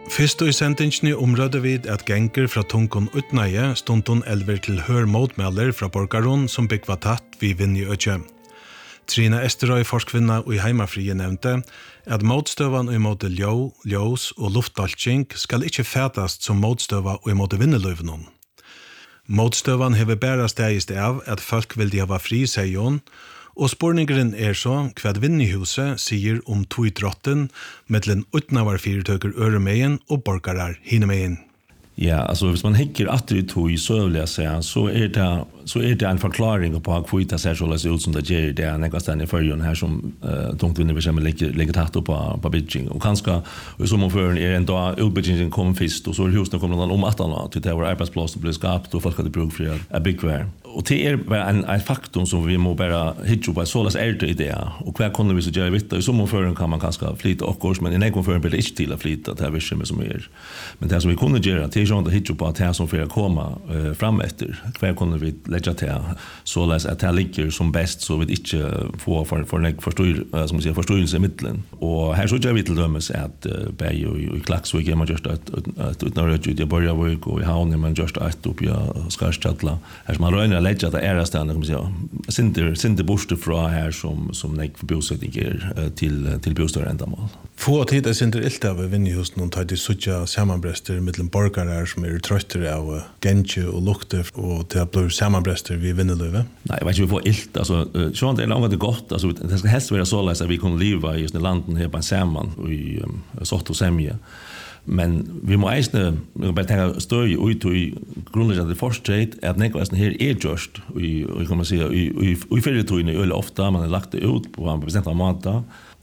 Fyrst og i sendingen området vid at genger fra Tungon utnøye stundon elver til hør motmelder fra borgaron som bygg var tatt vi vinn i Øtje. Trina Esterøy, forskvinna og i heimafrie nevnte at motstøvan og i måte ljós og luftdaltsing skal ikke fætast som motstøva og i måte vinneløyvenon. Motstøvan hever bæra stegist av at folk vil de hava fri, sier hun, og spårningeren så hva Vinnihuset sier om drotten mellom utnavar fyrtøker øremeien og borgarar hinemeien. Ja, alltså hvis man hickar att det tog så vill jag säga så är det en förklaring på hur det ser så ut som det ger det är nästan i förrjun här som tungt vinner vi lägger tatt på Beijing och kanske och som för är en dag utbildningen kom först och så huset kommer någon om att annat till det var arbetsplats blir skapat och folk hade bruk för en big fair. Och det är en faktor som vi må bara hitta på så läs äldre idéer och kvar kunde vi så göra vitt som för kan man kanske flyta och kurs men i någon för blir det inte till att flyta det här vision som är men det som vi kunde göra till sånt hitta på att här som för komma fram efter kvar kunde vi lägga till så läs att det ligger som bäst så vi inte får förstår som säger förståelse i mitten och här så gör vi till dömes att bäj och klax och man just att utnöra det börjar vi gå i havn man just att upp jag ska chatta här som man rör lägga det är stanna som säger synte borste från här som nek för bosättningar till bostadsändamål. Få tid synte ilta av Vinnihuset någon tid sucha sammanbrester mellan borgare som är trötter av genge och lukter och det blir sammanbrester vi vinnelöve. Nej, vet vi får ilt alltså så det är långt det gott alltså det ska helst vara så att vi kan leva i just landet här på samman och i sort och semje. Men vi må eisne bare tenke støy ut i grunnleggjande forskjeit at nekvasten her just og kan man säga i ferietøyene øyelig ofta man har lagt det ut på en bestemt måte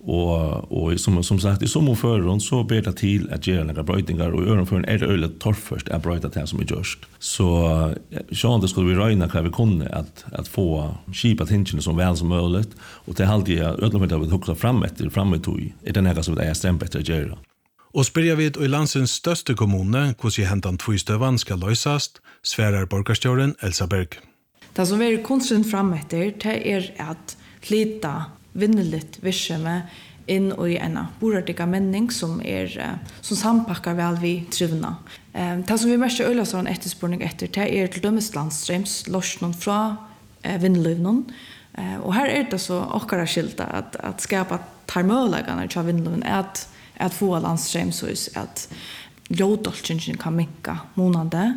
og som sagt i sommerføren så ber det til at gjøre noen brøytingar og i ørenføren det øyelig torrførst at brøyta det som just så sånn det skulle vi røyne hva vi kunne at få kjipa tingene som vel som mulig og til halvtid øyelig vi hukla fram i tøy det nekka som det stemt etter å gjøre. Og spyrja vid i landsens største kommune hvordan hentan tvøystøvan skal løysast, sverar borgarstjåren Elsa Berg. Det som er kunsten frametter, det at flyta vinnelitt virksomhet inn i en borartiga menning som sampakkar vel vi trivna. Det som vi mest øyla sånn etterspurning etter, det til dømes landstrems, lorsnon fra vinnelivnon. Og her det så okkara skilta at skapa tarmølegarna til vinnelivnon, at få landströmshus att lådolkingen kan minka månande.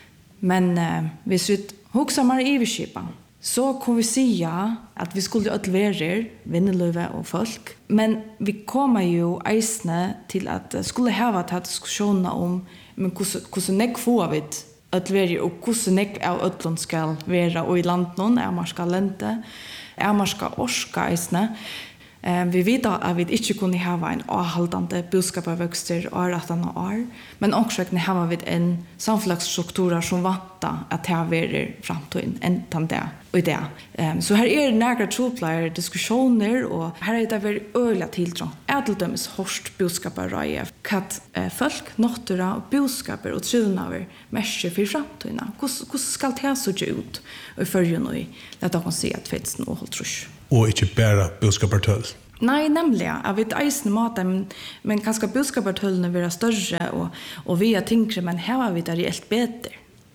Men hvis vi huxar mer iverskipa så kan vi säga att vi skulle ödleverer vinnelöve och folk. Men vi kommer ju eisne till att skulle ha att diskussioner om men hur nek får vi ödleverer och hur nek av ödlund ska vara och i landet är man ska lente är man ska orska eisne. Vi vet att vi inte kunde ha en avhållande budskaparväxter år, men också att ha en samfunnsstruktur som vattar att det är framtiden än det och det. Så här är några troplare diskussioner och här är det väl öliga tilltrång. Ädeltöms hårst budskaparröje att folk, natura och budskapar och trivnaver märker för framtiden. Hur ska det så ut och följa nu? Det kan se att fetsen och hålltrus. Og ikke bare budskapartøll. Nei, nemlig. Jeg vet eisen måte, men kanskje budskapartøllene vil være større, og vi tyngre, men her var vi det reelt bedre.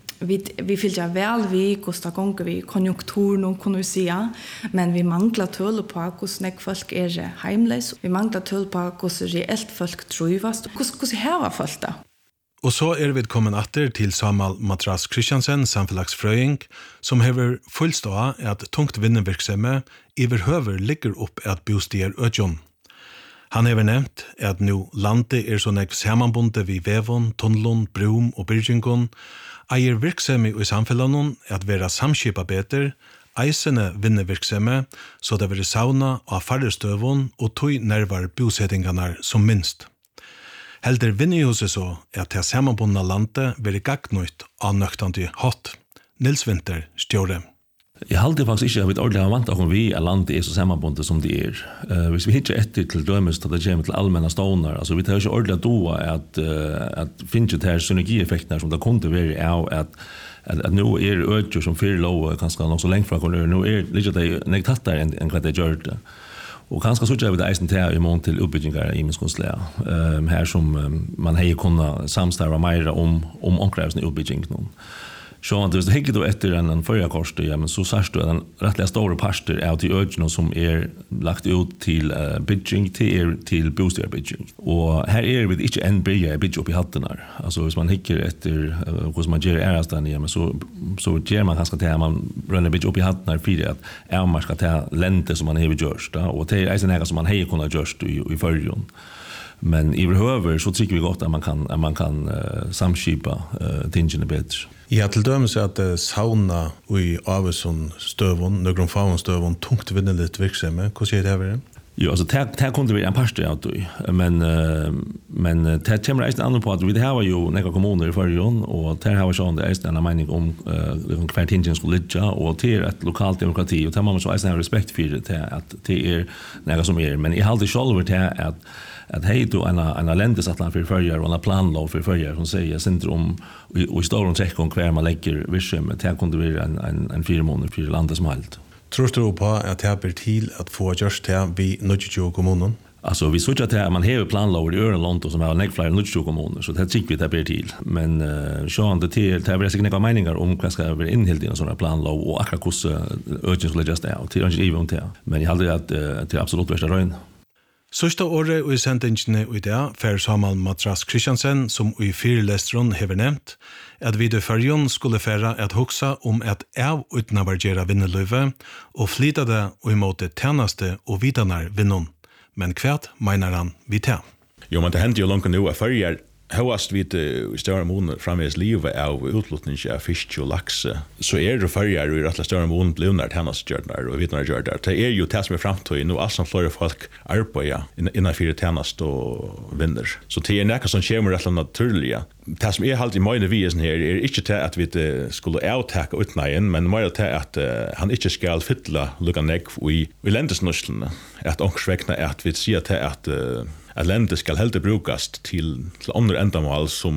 Vi fyller vel vi, hvordan ganger vi konjunkturen, kunne vi si, men vi mangler tøll på hvordan folk heimløs. Vi mangler tøll på hvordan reelt folk trøyvast. Hvordan her var folk da? Og så vi kommet atter til Samal Matras Christiansen, samfunnsfrøying, som hever fullstå at tungt vinnevirksomhet iverhøver ligger opp at bostier ødjon. Han hever nevnt at nå landet så nekv samanbundet vid vevon, tunnelon, brum og byrgingon, eier virksomhet i samfunnet at være samskipa beter, eisene vinnevirksomhet, så det vil sauna av færre støvon og tog nervar bosettingarna som minst. Helder Vinnihuset så at det sammanbundna landet vil gagnøyt av nøktandi hot. Nils Winter, stjåre. Jeg halte faktisk ikke at vi ordentlig har vant om vi landet så sammanbundet som det Hvis vi hittar etter til dømes til det kommer til allmänna stånar, altså vi tar ikke ordentlig doa at finne det her synergieffektene som det kunne være av at nå ødjo som fyrir lov kanskje nok så lengt fra kunne nå litt det nektattar enn hva det gjør det. Och ganska så jag vid eisen till I mån till uppbyggingar I minskonsläga. Här som man hej kunna samstarva mer om omkrävs uppbygging någon. Så det hänger då efter en förra kost ja men så särskilt då den rättliga stora parter av till ögon som lagt ut till bygging till bostadsbygging. Och här vi inte en bygga bygga upp I hattarna. Alltså hvis man hickar efter hur man gör ärastan ja men så ger man ganska till man rönner bygga upp I hattarna för att man ska ta länte som man har gjort och det är en som man har kunnat gjort I förrjon. Men I behöver så tycker vi gott att man kan samskipa tingen bättre. Ja, til dømes at sauna I Avesson støvun, nøgrum faun støvun, tungt vinneligt virksomhet. Hvordan sier det her? Jo, altså, det kunne være en parster av det, men det kommer eisen andre på at vi har jo nekka kommuner I forrjon, og det har sånn det eisen en mening om hver tingen skulle ligge, og det et lokalt demokrati, og det må man så eisen ha respekt for det, at det nekka som men jeg har alltid sjálfur til at hej då en ländesattlan för förjar och en planlov för förjar som säger syndrom och I stor check om kvar man lägger vision med det kunde vara en 4 månader för landet som helt. Tror du på att det blir till att få just det vi nödvändigt kommunen? Alltså vi såg att man har planlov I Öreland som har nägfler nödvändigt kommuner så det tycker vi det blir till men så det till det blir säkert några meningar om vad ska vara inhällt I en sån här planlov och akkurat hur urgent skulle just det till inte even till men jag hade att det absolut värsta rön. Sørsta året I sendingene I det fer Samal Matras Christiansen som I fyrlestron hever nevnt at vi I fyrjon skulle færa at hoksa om at utnavargera vinneløyve og flyta det og I måte tjenaste og vidanar vinnon. Men kvært meinar han vi te? Jo, men det hender jo langt nu at fyrjar Høyast vi I større måneder framvis livet av utlutning av fisk og lakse, så det førjer I rettelig større måneder blivner tjenestgjørner og vidnergjørner. Det jo det som fremtøy nå, alt som flere folk arbeider innenfor tjenest og vinner. Så det nekka som kommer rettelig naturlig. Det som halt I mine visen her ikke til at vi skulle avtake utneien, men mer til at han ikke skal fytle lukka negg I lendesnøslene. At ångsvekna at vi sier til at landet skal helt brukast til andre endamål som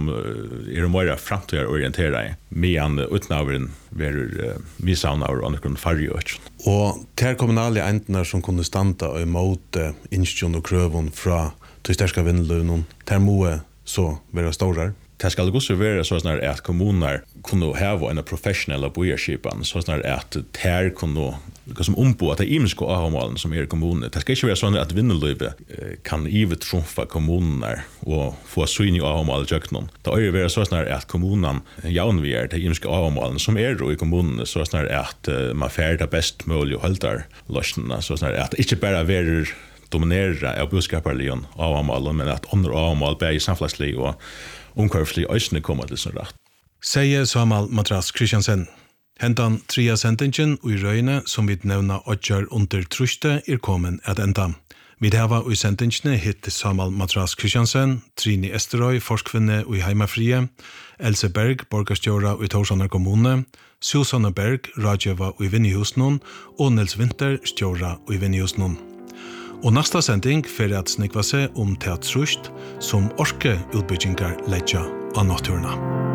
mer framtøyarorienteret medan utnavren verer misavnaver og noen fargjørt. Og til kommunale endene som kunne standa I måte innskjøn og krøven fra til sterske vinnløvnen, til må så være større. Det skal også være sånn at kommuner kunne hava en professionell boerskipan, sånn at ter kunne som ombo at det imenske avmålen som kommunen. Det skal ikke være sånn at vinneløyve kan trumfa kommuner og få syning avmål I jøknen. Det skal være sånn at kommunen jaunvier det imenske avmålen som I kommunen, sånn at man færder best mulig og holdar løsnene, sånn at det ikke bare være dominera av boskaparligen avmålen, men at andre avmål bare I samfunnslig og omkvarfslig øysene kommer til sånn rett. Sier Samal Matras Christiansen. Hentan 3 sendingen og I røyne som vi nevna åtgjør under truste kommet at enda. Vi hava I sendingene hitt Samal Matras Christiansen, Trini Esterøy, forskvinne og I Heimafrie, Else Berg, borgarstjøra og I Torsanar kommune, Susanne Berg, radjøva og I Vinnihusnån, og Nils Winter, stjøra og I Vinnihusnån. Og næsta sending fer at snikva seg om teatrust som orke utbyggingar leggja av naturna.